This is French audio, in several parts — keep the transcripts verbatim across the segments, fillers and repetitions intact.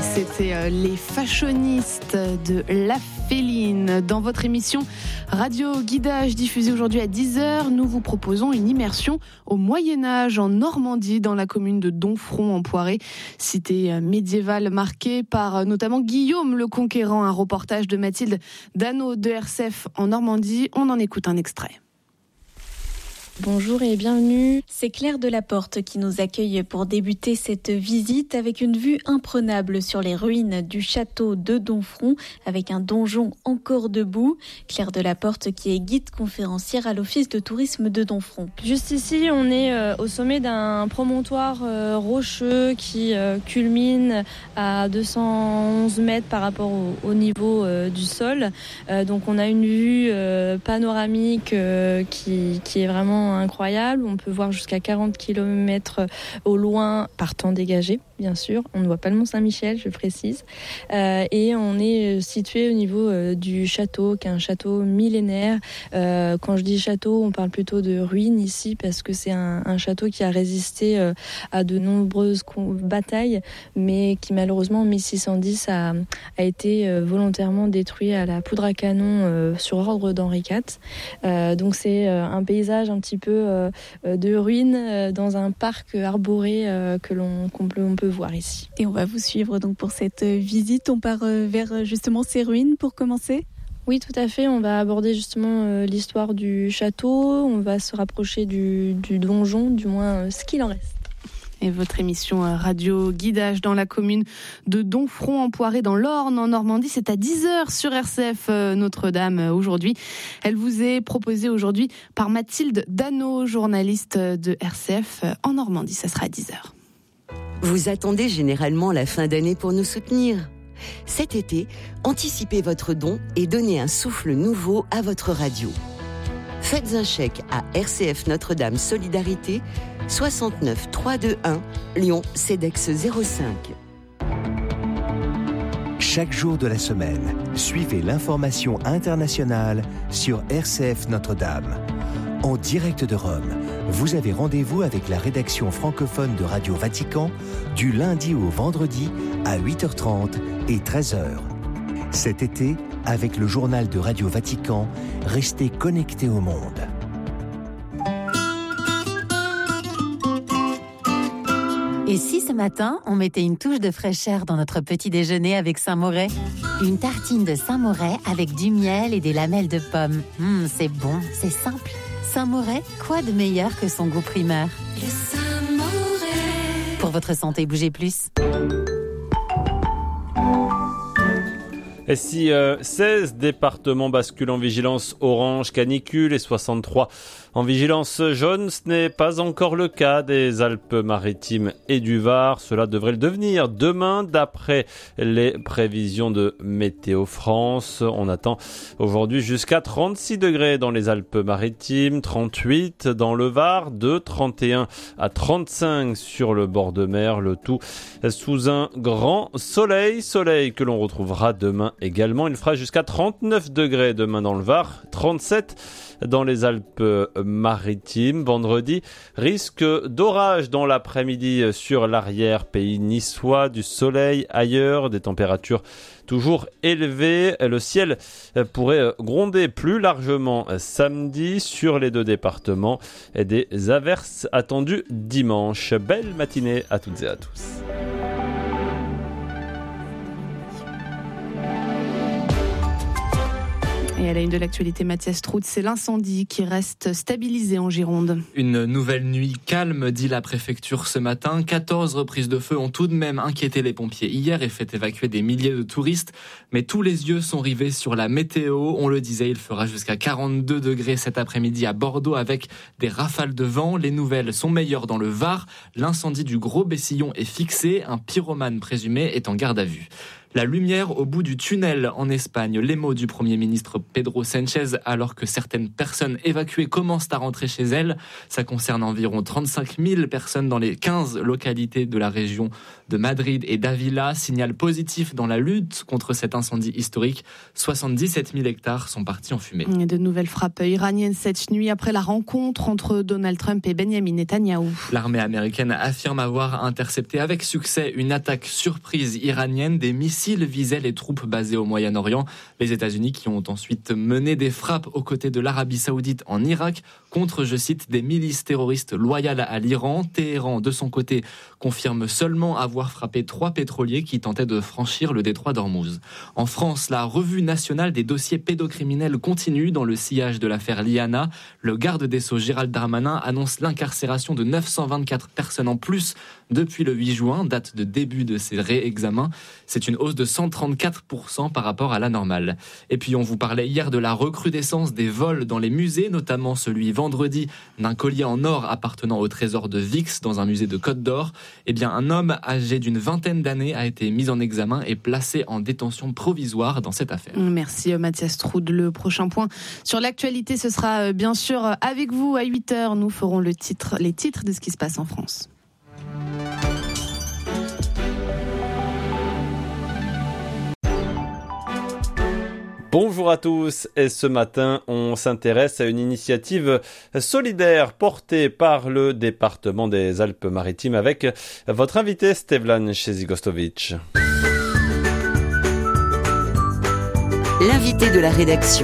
C'était les fashionistes de La Féline. Dans votre émission Radio Guidage diffusée aujourd'hui à dix heures, nous vous proposons une immersion au Moyen-Âge en Normandie, dans la commune de Domfront en Poiré, cité médiévale marquée par notamment Guillaume le Conquérant. Un reportage de Mathilde Dano de R C F en Normandie. On en écoute un extrait. Bonjour et bienvenue. C'est Claire Delaporte qui nous accueille pour débuter cette visite avec une vue imprenable sur les ruines du château de Domfront avec un donjon encore debout. Claire Delaporte qui est guide conférencière à l'office de tourisme de Domfront. Juste ici, on est euh, au sommet d'un promontoire euh, rocheux qui euh, culmine à deux cent onze mètres par rapport au, au niveau euh, du sol. Euh, donc on a une vue euh, panoramique euh, qui, qui est vraiment incroyable. On peut voir jusqu'à quarante kilomètres au loin par temps dégagé, bien sûr. On ne voit pas le Mont-Saint-Michel, je précise. Euh, et on est situé au niveau euh, du château, qui est un château millénaire. Euh, quand je dis château, on parle plutôt de ruines ici, parce que c'est un, un château qui a résisté euh, à de nombreuses con- batailles, mais qui malheureusement en mille six cent dix a, a été euh, volontairement détruit à la poudre à canon euh, sur ordre d'Henri quatre. Euh, donc c'est euh, un paysage un petit peu euh, de ruines euh, dans un parc arboré euh, que l'on, qu'on peut, on peut voir ici. Et on va vous suivre donc pour cette visite. On part vers justement ces ruines pour commencer ? Oui, tout à fait. On va aborder justement euh, l'histoire du château. On va se rapprocher du, du donjon, du moins euh, ce qu'il en reste. Et votre émission Radio Guidage dans la commune de Domfront en Poiré, dans l'Orne, en Normandie, c'est à dix heures sur R C F Notre-Dame aujourd'hui. Elle vous est proposée aujourd'hui par Mathilde Dano, journaliste de R C F en Normandie. Ça sera à dix heures. Vous attendez généralement la fin d'année pour nous soutenir. Cet été, anticipez votre don et donnez un souffle nouveau à votre radio. Faites un chèque à R C F Notre-Dame Solidarité, soixante-neuf trois cent vingt-et-un, Lyon, CEDEX zéro cinq. Chaque jour de la semaine, suivez l'information internationale sur R C F Notre-Dame. En direct de Rome, vous avez rendez-vous avec la rédaction francophone de Radio Vatican du lundi au vendredi à huit heures trente et treize heures. Cet été, avec le journal de Radio Vatican, restez connectés au monde. Et si ce matin, on mettait une touche de fraîcheur dans notre petit déjeuner avec Saint-Moret ? Une tartine de Saint-Moret avec du miel et des lamelles de pommes. Mmh, c'est bon, c'est simple. Saint-Moret, quoi de meilleur que son goût primaire ? Le Saint-Moret. Pour votre santé, bougez plus. Et si euh, seize départements basculent en vigilance orange canicule et soixante-trois en vigilance jaune, ce n'est pas encore le cas des Alpes-Maritimes et du Var. Cela devrait le devenir demain d'après les prévisions de Météo France. On attend aujourd'hui jusqu'à trente-six degrés dans les Alpes-Maritimes, trente-huit dans le Var, de trente et un à trente-cinq sur le bord de mer, le tout sous un grand soleil, soleil que l'on retrouvera demain également. Il fera jusqu'à trente-neuf degrés demain dans le Var, trente-sept dans les Alpes-Maritimes. Vendredi, risque d'orage dans l'après-midi sur l'arrière-pays niçois, du soleil ailleurs, des températures toujours élevées. Le ciel pourrait gronder plus largement samedi sur les deux départements et des averses attendues dimanche. Belle matinée à toutes et à tous. Et à la une de l'actualité, Mathias Trout, c'est l'incendie qui reste stabilisé en Gironde. Une nouvelle nuit calme, dit la préfecture ce matin. quatorze reprises de feu ont tout de même inquiété les pompiers hier et fait évacuer des milliers de touristes. Mais tous les yeux sont rivés sur la météo. On le disait, il fera jusqu'à quarante-deux degrés cet après-midi à Bordeaux avec des rafales de vent. Les nouvelles sont meilleures dans le Var. L'incendie du Gros Bessillon est fixé. Un pyromane présumé est en garde à vue. La lumière au bout du tunnel en Espagne. Les mots du Premier ministre Pedro Sánchez alors que certaines personnes évacuées commencent à rentrer chez elles. Ça concerne environ trente-cinq mille personnes dans les quinze localités de la région de Madrid et d'Ávila. Signal positif dans la lutte contre cet incendie historique. soixante-dix-sept mille hectares sont partis en fumée. De nouvelles frappes iraniennes cette nuit après la rencontre entre Donald Trump et Benyamin Netanyahou. L'armée américaine affirme avoir intercepté avec succès une attaque surprise iranienne. Des missiles visaient les troupes basées au Moyen-Orient. Les États-Unis qui ont ensuite mené des frappes aux côtés de l'Arabie Saoudite en Irak contre, je cite, des milices terroristes loyales à l'Iran. Téhéran, de son côté, confirme seulement avoir frappé trois pétroliers qui tentaient de franchir le détroit d'Ormuz. En France, la revue nationale des dossiers pédocriminels continue dans le sillage de l'affaire Liana. Le garde des Sceaux Gérald Darmanin annonce l'incarcération de neuf cent vingt-quatre personnes en plus depuis le huit juin, date de début de ces réexamens. C'est une hausse de cent trente-quatre pour cent par rapport à la normale. Et puis on vous parlait hier de la recrudescence des vols dans les musées, notamment celui vendredi d'un collier en or appartenant au trésor de Vix dans un musée de Côte d'Or. Eh bien, un homme âgé d'une vingtaine d'années a été mis en examen et placé en détention provisoire dans cette affaire. Merci Mathias Troud. Le prochain point sur l'actualité, ce sera bien sûr avec vous à huit heures. Nous ferons le titre, les titres de ce qui se passe en France. Bonjour à tous, et ce matin, on s'intéresse à une initiative solidaire portée par le département des Alpes-Maritimes avec votre invité Stevlan Chezigostovic. L'invité de la rédaction.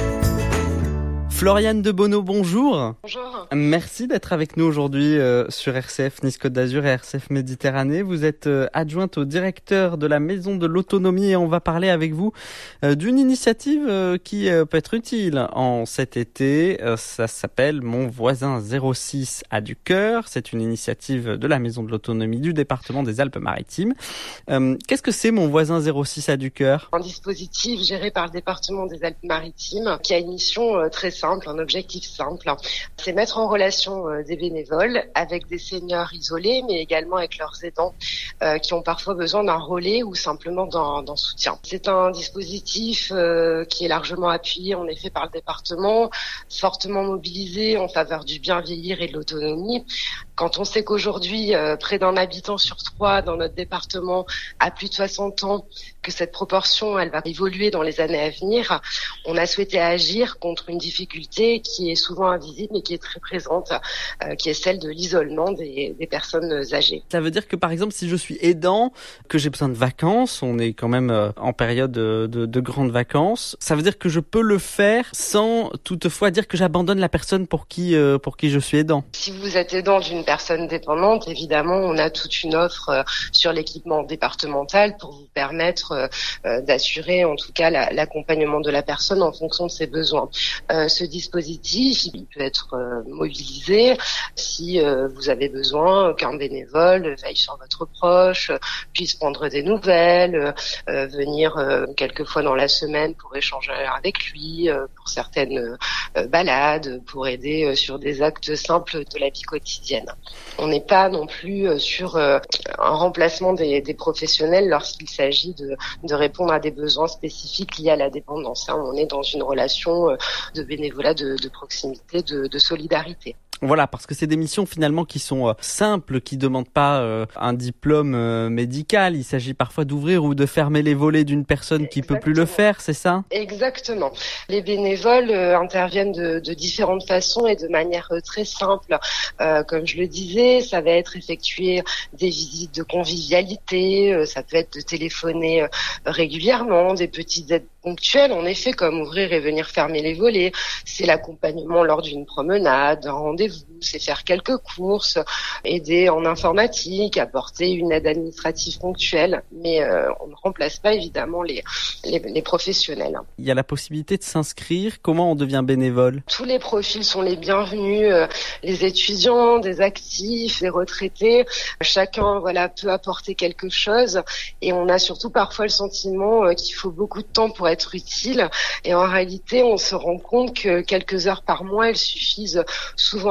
Floriane de Bonneau, bonjour. Bonjour. Merci d'être avec nous aujourd'hui euh, sur R C F Nice-Côte d'Azur et R C F Méditerranée. Vous êtes euh, adjointe au directeur de la Maison de l'Autonomie et on va parler avec vous euh, d'une initiative euh, qui euh, peut être utile en cet été. Euh, ça s'appelle Mon voisin zéro six a du cœur. C'est une initiative de la Maison de l'Autonomie du département des Alpes-Maritimes. Euh, qu'est-ce que c'est Mon voisin zéro six a du cœur ? Un dispositif géré par le département des Alpes-Maritimes qui a une mission euh, très simple. Un objectif simple, c'est mettre en relation euh, des bénévoles avec des seniors isolés, mais également avec leurs aidants euh, qui ont parfois besoin d'un relais ou simplement d'un, d'un soutien. C'est un dispositif euh, qui est largement appuyé en effet par le département, fortement mobilisé en faveur du bien vieillir et de l'autonomie. Quand on sait qu'aujourd'hui, euh, près d'un habitant sur trois dans notre département a plus de soixante ans, que cette proportion, elle va évoluer dans les années à venir, on a souhaité agir contre une difficulté qui est souvent invisible mais qui est très présente, euh, qui est celle de l'isolement des, des personnes âgées. Ça veut dire que par exemple, si je suis aidant, que j'ai besoin de vacances, on est quand même euh, en période de, de, de grandes vacances, ça veut dire que je peux le faire sans toutefois dire que j'abandonne la personne pour qui, euh, pour qui je suis aidant. Si vous êtes aidant d'une personne dépendante, évidemment, on a toute une offre euh, sur l'équipement départemental pour vous permettre euh, euh, d'assurer en tout cas la, l'accompagnement de la personne en fonction de ses besoins. Euh, ce dispositif, il peut être euh, mobilisé si euh, vous avez besoin qu'un bénévole veille sur votre proche, puisse prendre des nouvelles, euh, venir euh, quelques fois dans la semaine pour échanger avec lui, euh, pour certaines euh, balades, pour aider euh, sur des actes simples de la vie quotidienne. On n'est pas non plus euh, sur euh, un remplacement des, des professionnels lorsqu'il s'agit de, de répondre à des besoins spécifiques liés à la dépendance. Hein. On est dans une relation euh, de bénévolat, de, de proximité, de, de solidarité. Voilà, parce que c'est des missions finalement qui sont euh, simples, qui demandent pas euh, un diplôme euh, médical. Il s'agit parfois d'ouvrir ou de fermer les volets d'une personne qui Exactement. peut plus le faire, c'est ça ? Exactement. Les bénévoles euh, interviennent de, de différentes façons et de manière euh, très simple. Euh, comme je le disais, ça va être effectuer des visites de convivialité, euh, ça peut être de téléphoner euh, régulièrement, des petites aides ponctuelles, en effet, comme ouvrir et venir fermer les volets. C'est l'accompagnement lors d'une promenade, d'un rendez-vous, c'est faire quelques courses, aider en informatique, apporter une aide administrative ponctuelle, mais euh, on ne remplace pas évidemment les, les, les professionnels. Il y a la possibilité de s'inscrire. Comment on devient bénévole ? Tous les profils sont les bienvenus, euh, les étudiants, des actifs, des retraités. Chacun voilà peut apporter quelque chose et on a surtout parfois le sentiment euh, qu'il faut beaucoup de temps pour être utile et en réalité on se rend compte que quelques heures par mois elles suffisent souvent à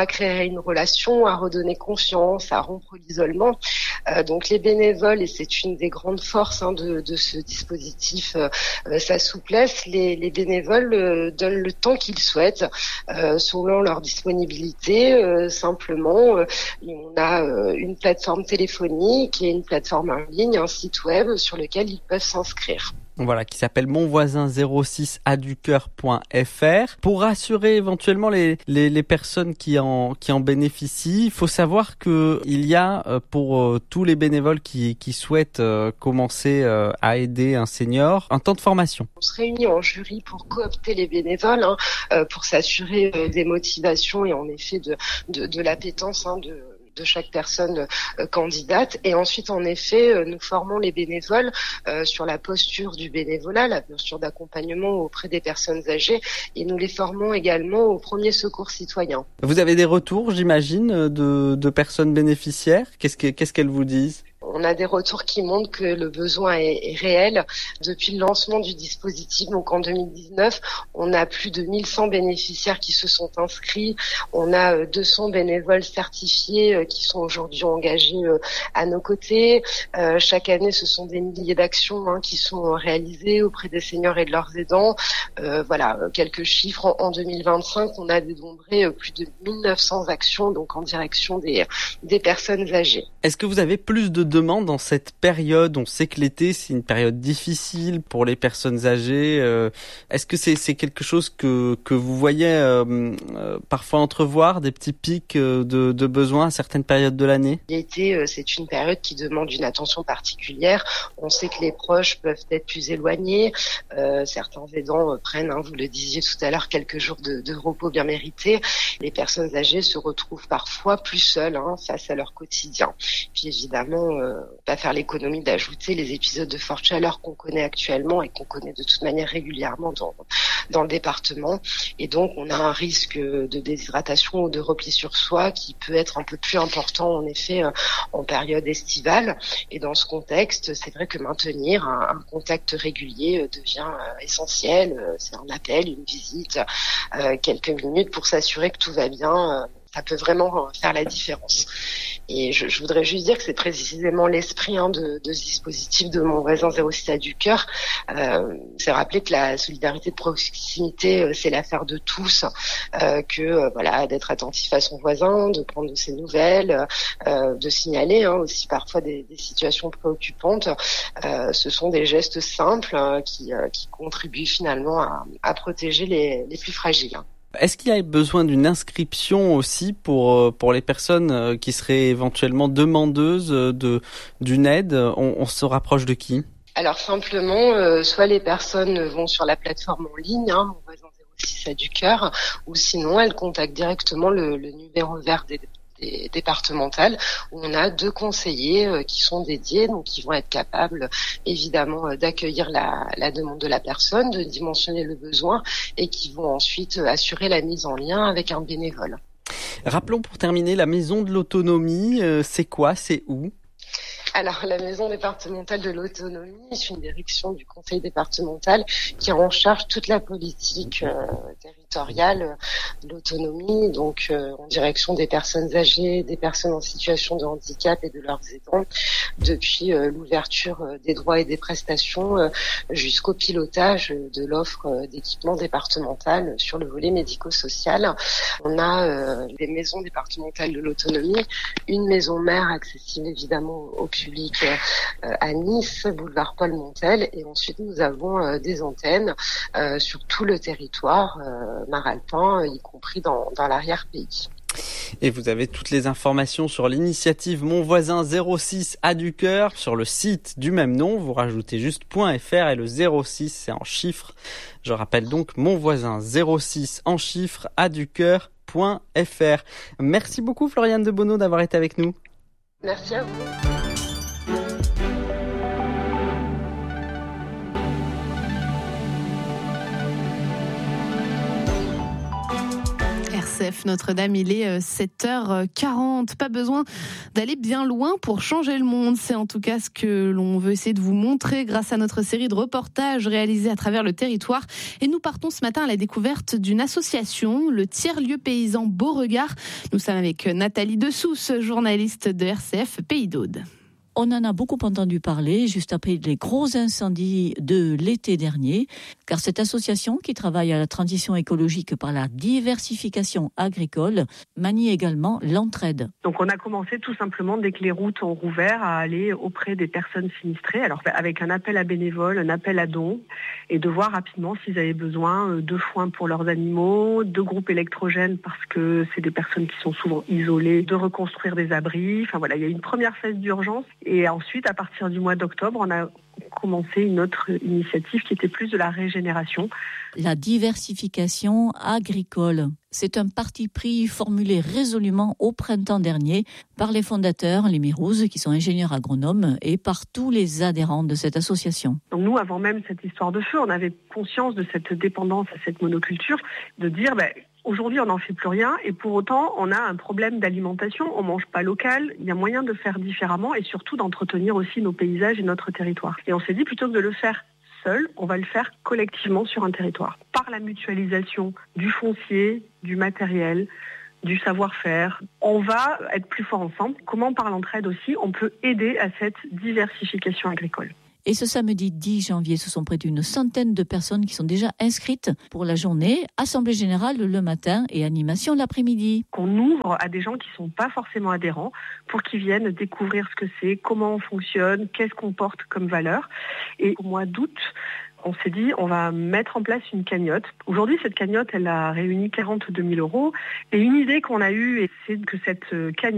à créer une relation, à redonner confiance, à rompre l'isolement. Euh, donc les bénévoles, et c'est une des grandes forces hein, de, de ce dispositif, euh, sa souplesse, les, les bénévoles euh, donnent le temps qu'ils souhaitent, euh, selon leur disponibilité. Euh, simplement, euh, on a euh, une plateforme téléphonique et une plateforme en ligne, un site web sur lequel ils peuvent s'inscrire. Voilà, qui s'appelle mon voisin zéro six a du cœur point f r. Pour rassurer éventuellement les, les, les personnes qui en, qui en bénéficient, il faut savoir que il y a euh, pour euh, tous les bénévoles qui, qui souhaitent euh, commencer euh, à aider un senior, un temps de formation. On se réunit en jury pour coopter les bénévoles, hein, euh, pour s'assurer euh, des motivations et en effet de, de, de l'appétence hein, de de chaque personne euh, candidate. Et ensuite, en effet, euh, nous formons les bénévoles euh, sur la posture du bénévolat, la posture d'accompagnement auprès des personnes âgées, et nous les formons également au premier secours citoyen. Vous avez des retours, j'imagine, de, de personnes bénéficiaires. Qu'est-ce que, qu'est-ce qu'elles vous disent ? On a des retours qui montrent que le besoin est, est réel. Depuis le lancement du dispositif, donc en deux mille dix-neuf, on a plus de mille cent bénéficiaires qui se sont inscrits. On a deux cents bénévoles certifiés qui sont aujourd'hui engagés à nos côtés. Euh, chaque année, ce sont des milliers d'actions hein, qui sont réalisées auprès des seniors et de leurs aidants. Euh, voilà, quelques chiffres. En, en deux mille vingt-cinq, on a dénombré plus de mille neuf cents actions donc en direction des, des personnes âgées. Est-ce que vous avez plus de demande dans cette période? On sait que l'été, c'est une période difficile pour les personnes âgées. Euh, est-ce que c'est, c'est quelque chose que, que vous voyez euh, euh, parfois entrevoir, des petits pics de, de besoins à certaines périodes de l'année? L'été, c'est une période qui demande une attention particulière. On sait que les proches peuvent être plus éloignés. Euh, certains aidants prennent, hein, vous le disiez tout à l'heure, quelques jours de, de repos bien mérités. Les personnes âgées se retrouvent parfois plus seules hein, face à leur quotidien. Puis évidemment, euh, pas faire l'économie d'ajouter les épisodes de forte chaleur qu'on connaît actuellement et qu'on connaît de toute manière régulièrement dans, dans le département. Et donc, on a un risque de déshydratation ou de repli sur soi qui peut être un peu plus important, en effet, euh, en période estivale. Et dans ce contexte, c'est vrai que maintenir un, un contact régulier euh, devient euh, essentiel. Euh, c'est un appel, une visite, euh, quelques minutes pour s'assurer que tout va bien. Euh, ça peut vraiment faire la différence. Et je, je voudrais juste dire que c'est précisément l'esprit hein, de, de ce dispositif de mon voisin zéro six a du cœur. Euh, c'est rappeler que la solidarité de proximité, euh, c'est l'affaire de tous, euh, que euh, voilà, d'être attentif à son voisin, de prendre de ses nouvelles, euh, de signaler hein, aussi parfois des, des situations préoccupantes. Euh, ce sont des gestes simples euh, qui, euh, qui contribuent finalement à, à protéger les, les plus fragiles. Est-ce qu'il y a besoin d'une inscription aussi pour pour les personnes qui seraient éventuellement demandeuses de d'une aide? On, on se rapproche de qui? Alors simplement, euh, soit les personnes vont sur la plateforme en ligne, hein, mon voisin zéro six a du cœur, ou sinon elles contactent directement le, le numéro vert des départementales où on a deux conseillers euh, qui sont dédiés, donc qui vont être capables évidemment euh, d'accueillir la, la demande de la personne, de dimensionner le besoin et qui vont ensuite euh, assurer la mise en lien avec un bénévole. Rappelons pour terminer la maison de l'autonomie, euh, c'est quoi, c'est où ? Alors, la maison départementale de l'autonomie, c'est une direction du conseil départemental qui a en charge toute la politique euh, territoriale de l'autonomie, donc euh, en direction des personnes âgées, des personnes en situation de handicap et de leurs aidants, depuis euh, l'ouverture euh, des droits et des prestations euh, jusqu'au pilotage de l'offre euh, d'équipement départemental sur le volet médico-social. On a euh, les maisons départementales de l'autonomie, une maison mère accessible évidemment au public euh, à Nice, boulevard Paul Montel, et ensuite nous avons euh, des antennes euh, sur tout le territoire euh, maralpin, y compris dans, dans l'arrière-pays. Et vous avez toutes les informations sur l'initiative Mon Voisin zéro six a du cœur sur le site du même nom. Vous rajoutez juste .fr et le zéro six c'est en chiffres. Je rappelle donc Mon Voisin zéro six en chiffres a du cœur .fr. Merci beaucoup Floriane de Bonneau d'avoir été avec nous. Merci à vous. R C F F Notre-Dame, il est sept heures quarante. Pas besoin d'aller bien loin pour changer le monde. C'est en tout cas ce que l'on veut essayer de vous montrer grâce à notre série de reportages réalisés à travers le territoire. Et nous partons ce matin à la découverte d'une association, le Tiers-Lieu Paysan Beauregard. Nous sommes avec Nathalie Dessous, journaliste de R C F Pays d'Aude. On en a beaucoup entendu parler juste après les gros incendies de l'été dernier, car cette association qui travaille à la transition écologique par la diversification agricole manie également l'entraide. Donc on a commencé tout simplement dès que les routes ont rouvert à aller auprès des personnes sinistrées, alors avec un appel à bénévoles, un appel à dons, et de voir rapidement s'ils avaient besoin de foin pour leurs animaux, de groupes électrogènes parce que c'est des personnes qui sont souvent isolées, de reconstruire des abris. Enfin voilà, il y a une première phase d'urgence. Et ensuite, à partir du mois d'octobre, on a commencé une autre initiative qui était plus de la régénération. La diversification agricole, c'est un parti pris formulé résolument au printemps dernier par les fondateurs, les Mirouz, qui sont ingénieurs agronomes, et par tous les adhérents de cette association. Donc nous, avant même cette histoire de feu, on avait conscience de cette dépendance à cette monoculture, de dire... Ben, aujourd'hui, on n'en fait plus rien et pour autant, on a un problème d'alimentation, on ne mange pas local, il y a moyen de faire différemment et surtout d'entretenir aussi nos paysages et notre territoire. Et on s'est dit, plutôt que de le faire seul, on va le faire collectivement sur un territoire. Par la mutualisation du foncier, du matériel, du savoir-faire, on va être plus fort ensemble. Comment par l'entraide aussi, on peut aider à cette diversification agricole. Et ce samedi dix janvier, ce sont près d'une centaine de personnes qui sont déjà inscrites pour la journée, assemblée générale le matin et animation l'après-midi. On ouvre à des gens qui ne sont pas forcément adhérents pour qu'ils viennent découvrir ce que c'est, comment on fonctionne, qu'est-ce qu'on porte comme valeur. Et au mois d'août, on s'est dit, on va mettre en place une cagnotte. Aujourd'hui, cette cagnotte, elle a réuni quarante-deux mille euros. Et une idée qu'on a eue, c'est que cette cagnotte